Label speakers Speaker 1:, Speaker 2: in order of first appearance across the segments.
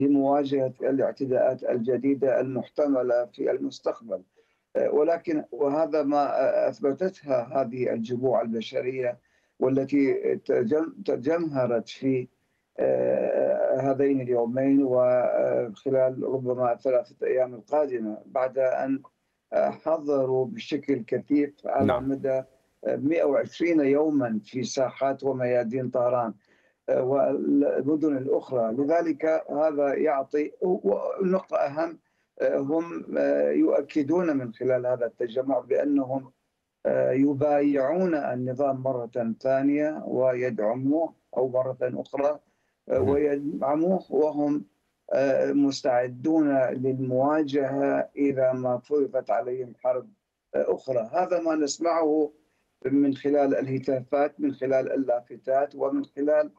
Speaker 1: لمواجهة الاعتداءات الجديدة المحتملة في المستقبل. ولكن وهذا ما أثبتتها هذه الجموع البشرية، والتي تجمهرت في هذين اليومين وخلال ربما 3 أيام القادمة، بعد أن حضروا بشكل كثيف على
Speaker 2: نعم.
Speaker 1: مدى 120 يوما في ساحات وميادين طهران والمدن الأخرى. لذلك هذا يعطي نقطة أهم، هم يؤكدون من خلال هذا التجمع بأنهم يبايعون النظام مرة ثانية ويدعموه، أو مرة أخرى
Speaker 2: مهم.
Speaker 1: ويدعموه، وهم مستعدون للمواجهة إذا ما فرضت عليهم حرب أخرى. هذا ما نسمعه من خلال الهتافات، من خلال اللافتات، ومن خلال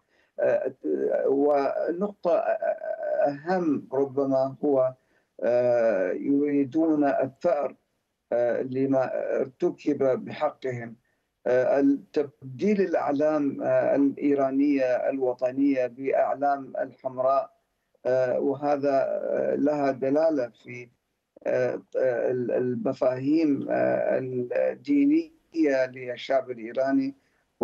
Speaker 1: ونقطة أهم ربما هو يريدون الثأر لما ارتكب بحقهم، تبديل الأعلام الإيرانية الوطنية بأعلام الحمراء. وهذا لها دلالة في المفاهيم الدينية للشعب الإيراني،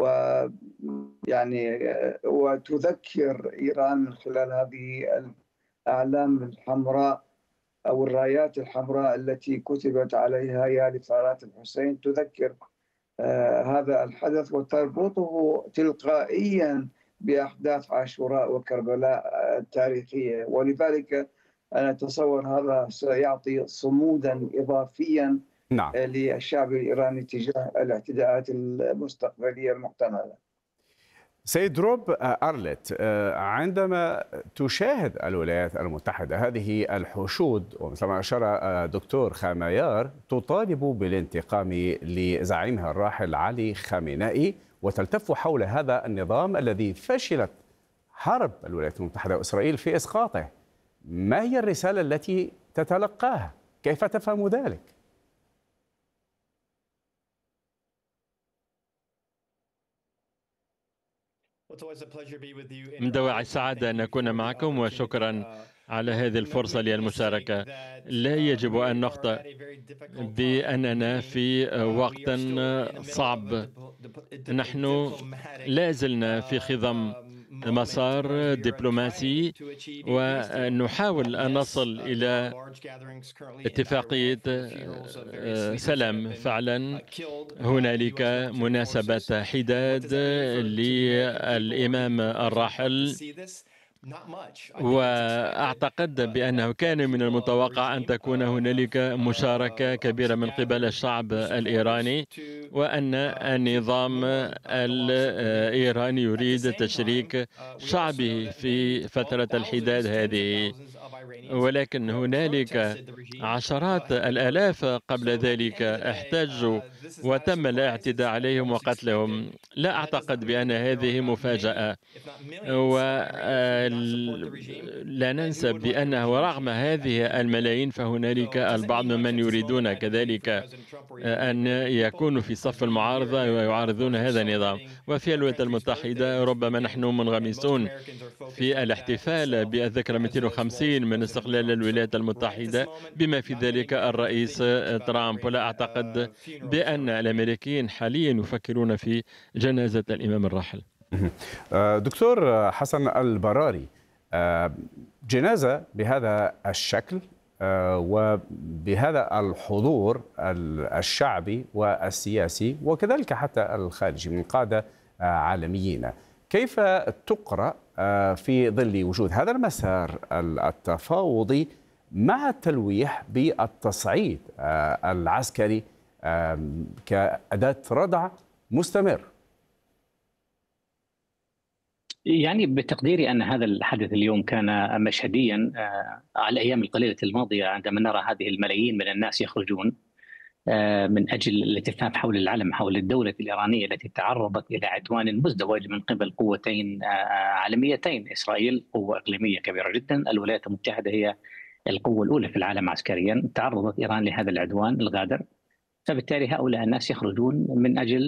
Speaker 1: ويعني وتذكر إيران من خلال هذه الأعلام الحمراء أو الرايات الحمراء التي كتبت عليها يا لثارات الحسين، تذكر هذا الحدث وتربطه تلقائيا بأحداث عاشوراء وكربلاء التاريخية. ولذلك أنا أتصور هذا سيعطي صمودا إضافيا
Speaker 2: نعم.
Speaker 1: للشعب الإيراني تجاه الاعتداءات المستقبلية المحتملة.
Speaker 2: سيد روب أرلت، عندما تشاهد الولايات المتحدة هذه الحشود، ومثل ما أشار دكتور خاميار، تطالب بالانتقام لزعيمها الراحل علي خامنئي، وتلتف حول هذا النظام الذي فشلت حرب الولايات المتحدة وإسرائيل في إسقاطه، ما هي الرسالة التي تتلقاها؟ كيف تفهم ذلك؟
Speaker 3: من دواعي السعادة أن أكون معكم، وشكرا على هذه الفرصة للمشاركة. لا يجب أن نخطئ بأننا في وقت صعب. نحن لا زلنا في خضم مسار دبلوماسي، ونحاول أن نصل إلى اتفاقية سلام. فعلا هنالك مناسبة حداد للإمام الراحل، وأعتقد بأنه كان من المتوقع أن تكون هنالك مشاركة كبيرة من قبل الشعب الإيراني، وأن النظام الإيراني يريد تشريك شعبه في فترة الحداد هذه. ولكن هنالك عشرات الآلاف قبل ذلك احتجوا وتم الاعتداء عليهم وقتلهم. لا أعتقد بأن هذه مفاجأة، ولا ننسى بأنه رغم هذه الملايين فهنالك البعض ممن يريدون كذلك أن يكونوا في صف المعارضة ويعارضون هذا النظام. وفي الولايات المتحدة ربما نحن منغمسون في الاحتفال بالذكرى 250 من استقلال الولايات المتحدة، بما في ذلك الرئيس ترامب. ولا أعتقد بأن الأمريكيين حاليا يفكرون في جنازة الإمام الراحل.
Speaker 2: دكتور حسن البراري، جنازة بهذا الشكل وبهذا الحضور الشعبي والسياسي وكذلك حتى الخارجي من قادة عالميين، كيف تقرأ في ظل وجود هذا المسار التفاوضي مع التلويح بالتصعيد العسكري كأداة ردع مستمر؟
Speaker 4: يعني بتقديري أن هذا الحدث اليوم كان مشهديا على الأيام القليلة الماضية، عندما نرى هذه الملايين من الناس يخرجون من أجل الالتفاف حول العلم، حول الدولة الإيرانية التي تعرضت إلى عدوان مزدوج من قبل قوتين عالميتين. إسرائيل قوة إقليمية كبيرة جدا، الولايات المتحدة هي القوة الأولى في العالم عسكريا. تعرضت إيران لهذا العدوان الغادر، فبالتالي هؤلاء الناس يخرجون من أجل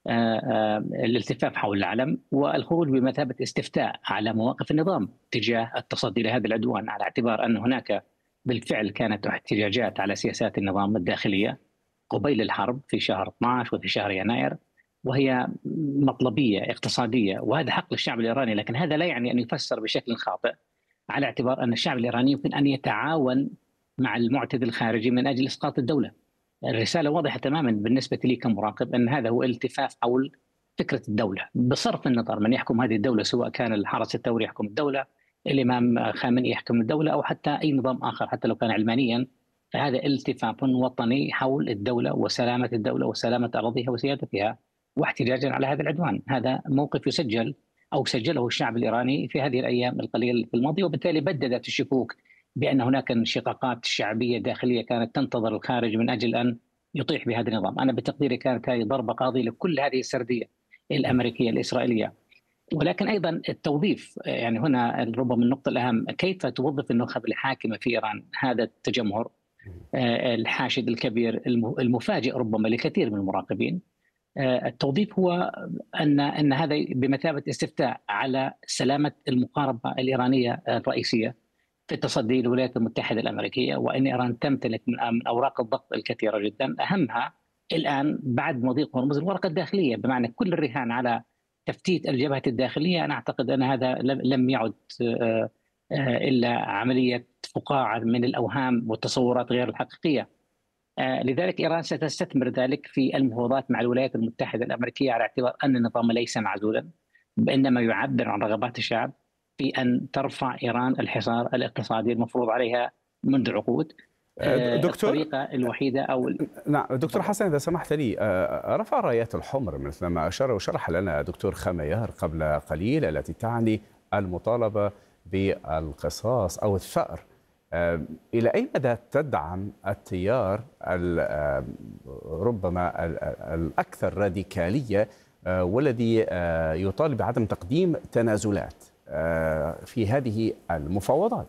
Speaker 4: الالتفاف حول العلم والخروج بمثابة استفتاء على مواقف النظام تجاه التصدي لهذا العدوان، على اعتبار أن هناك بالفعل كانت احتجاجات على سياسات النظام الداخلية قبيل الحرب في شهر 12 وفي شهر يناير، وهي مطلبية اقتصادية، وهذا حق للشعب الإيراني. لكن هذا لا يعني أن يفسر بشكل خاطئ، على اعتبار أن الشعب الإيراني يمكن أن يتعاون مع المعتدي الخارجي من أجل إسقاط الدولة. الرسالة واضحة تماما بالنسبة لي كمراقب أن هذا هو الالتفاف حول فكرة الدولة، بصرف النظر من يحكم هذه الدولة، سواء كان الحرس الثوري يحكم الدولة، الإمام خامنئي يحكم الدولة، أو حتى أي نظام آخر حتى لو كان علمانيا، فهذا التفاف وطني حول الدولة وسلامة الدولة وسلامة أراضيها وسيادتها، واحتجاجا على هذا العدوان. هذا موقف يسجل أو سجله الشعب الإيراني في هذه الأيام القليلة الماضية، وبالتالي بددت الشكوك بأن هناك انشقاقات شعبية داخلية كانت تنتظر الخارج من أجل أن يطيح بهذا النظام. أنا بتقديري كانت هذه ضربة قاضية لكل هذه السردية الأمريكية الإسرائيلية. ولكن أيضا التوظيف، يعني هنا ربما النقطة الأهم، كيف توظف النخب الحاكمة في إيران هذا التجمهر الحاشد الكبير المفاجئ ربما لكثير من المراقبين. التوظيف هو أن هذا بمثابة استفتاء على سلامة المقاربة الإيرانية الرئيسية في التصدي للولايات المتحدة الأمريكية، وأن إيران تمتلك من أوراق الضغط الكثيرة جدا، أهمها الآن بعد مضيق هرمز الورقة الداخلية، بمعنى كل الرهان على تفتيت الجبهة الداخلية. أنا أعتقد أن هذا لم يعد إلا عملية فقاعة من الأوهام والتصورات غير الحقيقية. لذلك إيران ستستثمر ذلك في المفاوضات مع الولايات المتحدة الأمريكية، على اعتبار أن النظام ليس معزولا، بإنما يعبر عن رغبات الشعب في أن ترفع إيران الحصار الاقتصادي المفروض عليها منذ عقود.
Speaker 2: دكتور،
Speaker 4: الطريقة الوحيدة أو
Speaker 2: نعم دكتور حسن، إذا سمحت لي، رفع الرايات الحمر مثل ما أشار وشرح لنا دكتور خاميار قبل قليل، التي تعني المطالبة بالقصاص أو الثأر، إلى أي مدى تدعم التيار ربما الأكثر راديكالية والذي يطالب بعدم تقديم تنازلات في هذه المفاوضات؟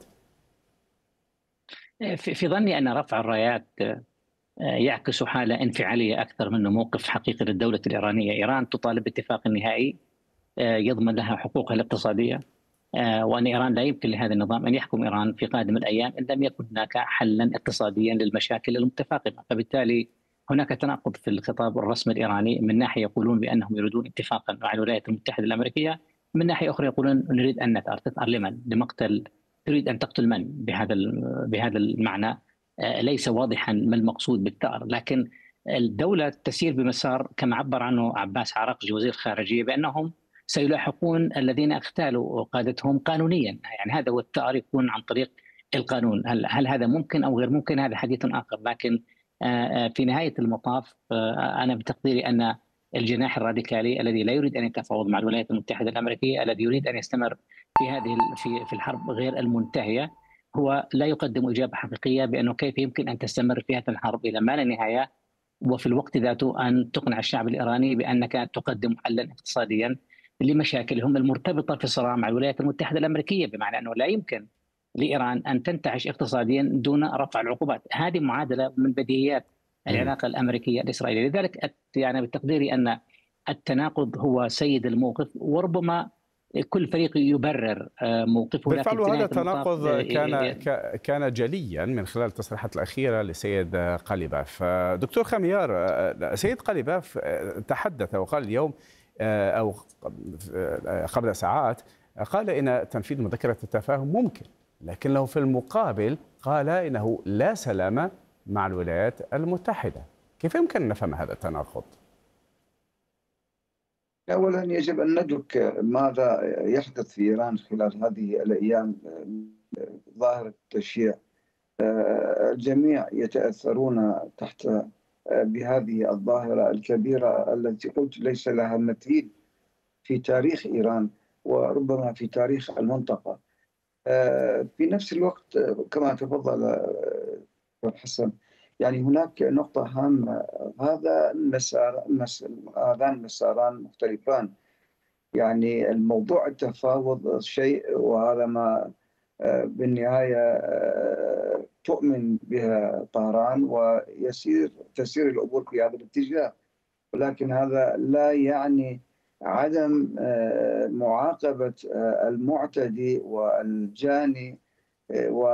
Speaker 4: في ظني أن رفع الرايات يعكس حالة انفعالية أكثر منه موقف حقيقي للدولة الإيرانية. إيران تطالب باتفاق نهائي يضمن لها حقوقها الاقتصادية، وأن إيران لا يمكن لهذا النظام أن يحكم إيران في قادم الأيام إن لم يكن هناك حلا اقتصاديا للمشاكل المتفاقمة. فبالتالي هناك تناقض في الخطاب الرسمي الإيراني، من ناحية يقولون بأنهم يريدون اتفاقا مع الولايات المتحدة الأمريكية، من ناحية أخرى يقولون نريد أن نثأر. تثأر لمن؟ لمقتل، تريد أن تقتل من بهذا المعنى؟ ليس واضحا ما المقصود بالثأر. لكن الدولة تسير بمسار كما عبر عنه عباس عراقجي وزير الخارجية، بأنهم سيلاحقون الذين اغتالوا قادتهم قانونيا. يعني هذا هو الثأر، يكون عن طريق القانون. هل هذا ممكن أو غير ممكن؟ هذا حديث آخر. لكن في نهاية المطاف أنا بتقديري أن الجناح الراديكالي الذي لا يريد أن يتفاوض مع الولايات المتحدة الأمريكية، الذي يريد أن يستمر في هذه في الحرب غير المنتهية، هو لا يقدم إجابة حقيقية بأنه كيف يمكن أن تستمر في هذه الحرب إلى ما لا نهاية، وفي الوقت ذاته أن تقنع الشعب الإيراني بأنك تقدم حلا اقتصاديا لمشاكلهم المرتبطة في الصراع مع الولايات المتحدة الأمريكية، بمعنى أنه لا يمكن لإيران أن تنتعش اقتصاديا دون رفع العقوبات. هذه معادلة من بديهيات العلاقة الأمريكية الإسرائيلية. لذلك يعني بتقديري أن التناقض هو سيد الموقف، وربما كل فريق يبرر موقفه.
Speaker 2: بالفعل هذا التناقض كان جليا من خلال التصريحات الأخيرة لسيد قليباف. دكتور خاميار، سيد قليباف تحدث وقال اليوم أو قبل ساعات، قال إن تنفيذ مذكرة التفاهم ممكن، لكنه في المقابل قال إنه لا سلام مع الولايات المتحدة. كيف يمكن أن نفهم هذا التناقض؟
Speaker 1: أولا يجب أن ندرك ماذا يحدث في إيران خلال هذه الأيام. ظاهرة التشييع، الجميع يتأثرون تحت بهذه الظاهرة الكبيرة التي قلت ليس لها مثيل في تاريخ إيران وربما في تاريخ المنطقة. في نفس الوقت كما تفضل حسن، يعني هناك نقطة هامة، هذان مساران مختلفان. يعني الموضوع التفاوض شيء، وهذا ما بالنهاية تؤمن بها طهران وتسير الأمور في هذا الاتجاه. ولكن هذا لا يعني عدم معاقبة المعتدي والجاني